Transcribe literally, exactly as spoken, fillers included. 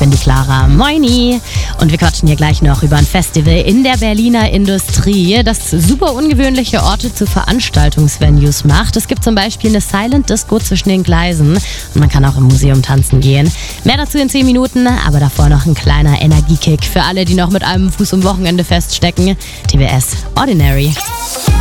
bin die Clara. Moini! Und wir quatschen hier gleich noch über ein Festival in der Berliner Industrie, das super ungewöhnliche Orte zu Veranstaltungsvenues macht. Es gibt zum Beispiel eine Silent Disco zwischen den Gleisen und man kann auch im Museum tanzen gehen. Mehr dazu in zehn Minuten, aber davor noch ein kleiner Energiekick für alle, die noch mit einem Fuß im Wochenende feststecken. T W S Ordinary.